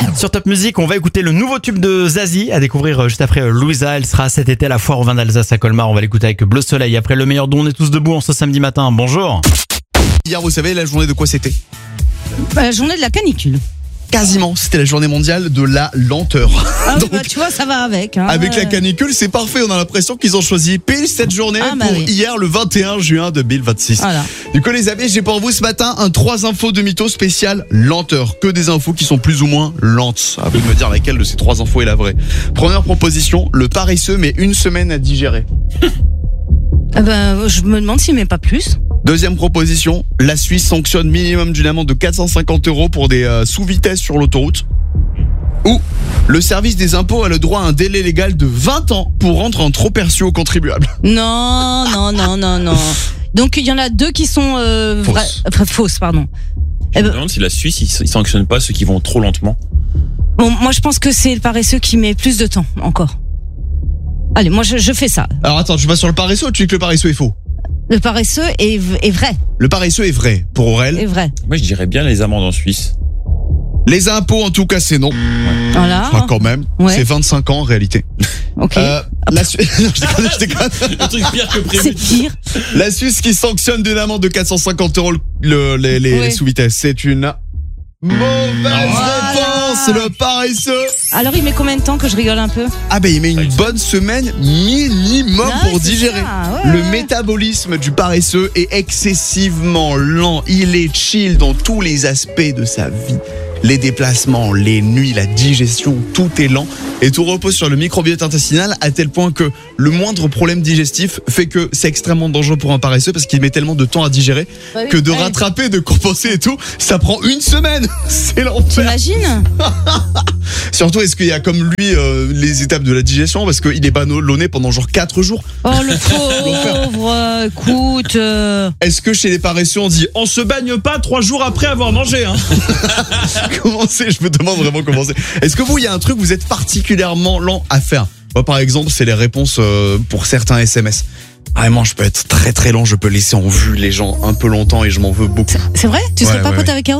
Sur Top Music, on va écouter le nouveau tube de Zazie à découvrir juste après Louisa. Elle sera cet été à la foire au vin d'Alsace à Colmar. On va l'écouter avec Bleu Soleil. Après le meilleur dont on est tous debout en ce samedi matin. Bonjour. Hier, vous savez, la journée de quoi c'était ? La journée de la canicule. Quasiment, c'était la journée mondiale de la lenteur. Ah oui, Donc, tu vois, ça va avec. Hein. avec la canicule, c'est parfait. On a l'impression qu'ils ont choisi pile cette journée pour hier, le 21 juin 2026. Voilà. Du coup, les amis, j'ai pour vous ce matin un 3 infos de mythos spécial lenteur. Que des infos qui sont plus ou moins lentes. À vous de me dire laquelle de ces 3 infos est la vraie. Première proposition, le paresseux met 1 semaine à digérer. Je me demande s'il met pas plus. Deuxième proposition, la Suisse sanctionne minimum d'une amende de 450 € pour des sous-vitesses sur l'autoroute. Ou le service des impôts a le droit à un délai légal de 20 ans pour rendre un trop perçu aux contribuables. Non. Donc il y en a 2 qui sont fausses, pardon. Je me demande si la Suisse, ils sanctionnent pas ceux qui vont trop lentement. Bon, moi je pense que c'est le paresseux qui met plus de temps encore. Allez, moi je fais ça. Alors attends, tu vas sur le paresseux ou tu dis que le paresseux est faux ? Le paresseux est vrai. Le paresseux est vrai pour Aurel. Est vrai. Moi, je dirais bien les amendes en Suisse. Les impôts, en tout cas, c'est non. Voilà. Enfin, quand même. Ouais. C'est 25 ans en réalité. Ok. La Suisse... je déconne. Un truc pire que prévu. C'est pire. La Suisse qui sanctionne d'une amende de 450 € les sous-vitesses. C'est une mauvaise réponse, le paresseux. Alors il met combien de temps que je rigole un peu ? Ah ben il met une bonne semaine minimum pour digérer. Ça, ouais. Le métabolisme du paresseux est excessivement lent. Il est chill dans tous les aspects de sa vie. Les déplacements, les nuits, la digestion, tout est lent. Et tout repose sur le microbiote intestinal à tel point que le moindre problème digestif fait que c'est extrêmement dangereux pour un paresseux parce qu'il met tellement de temps à digérer que de rattraper, de compenser et tout, ça prend 1 semaine. C'est l'enfer. T'imagines ? Surtout, est-ce qu'il y a comme lui les étapes de la digestion parce qu'il est ballonné pendant genre 4 jours. Oh le pauvre, écoute. Est-ce que chez les paresseux on dit on se baigne pas 3 jours après avoir mangé hein? Comment c'est ? Je me demande vraiment comment c'est. Est-ce que vous, il y a un truc vous êtes particulièrement lent à faire ? Moi par exemple, c'est les réponses pour certains SMS. Vraiment, je peux être très très lent, je peux laisser en vue les gens un peu longtemps et je m'en veux beaucoup. C'est vrai ? Tu serais pas pote avec Erwan ?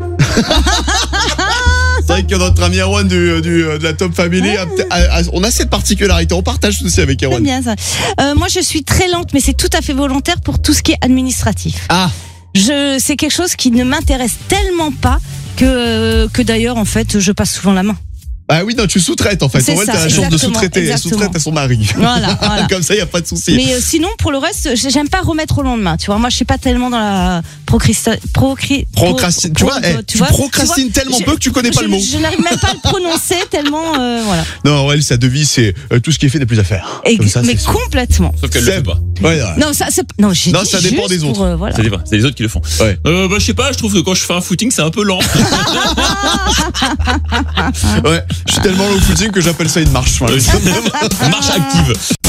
C'est vrai que notre ami Erwan de la Top Family, on a cette particularité, on partage tout aussi avec Erwan. C'est bien ça. Moi je suis très lente, mais c'est tout à fait volontaire pour tout ce qui est administratif. Ah. C'est quelque chose qui ne m'intéresse tellement pas que d'ailleurs en fait je passe souvent la main. Ah oui, non, tu sous-traites en fait. C'est En fait, ça, t'as la chance de exactement, sous-traiter. Elle exactement. sous-traite à son mari. Voilà. Comme ça, il n'y a pas de souci. Mais sinon, pour le reste, j'aime pas remettre au lendemain. Tu vois, moi, je suis pas tellement dans la procrastine. Tu vois, tu procrastines tellement peu que tu connais pas le mot. Je n'arrive même pas à le prononcer tellement, voilà. Non, elle, sa devise, c'est tout ce qui est fait n'est plus à faire. Comme ça, mais c'est sûr. complètement. Sauf qu'elle le fait pas. Ouais, Non, ça dépend des autres. Voilà. C'est les autres qui le font. Ouais. Je sais pas, je trouve que quand je fais un footing, c'est un peu lent. Ouais, je suis tellement low footing que j'appelle ça une marche. Marche active.